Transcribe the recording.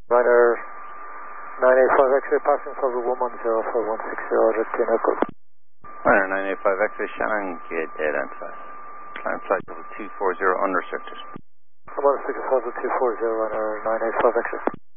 Ryanair 985 X-ray passing for 110 for 160 at Tinoco. Ryanair 985 X-ray Shannon, gate 8 and 5. Climb flight level 240 unrestricted. I'm on 65 240 Ryanair 985 X-ray.